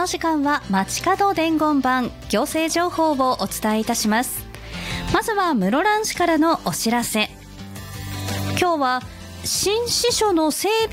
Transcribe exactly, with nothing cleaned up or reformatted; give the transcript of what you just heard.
の時間は街角伝言版行政情報をお伝えいたします。まずは室蘭市からのお知らせ。今日は新支所の整備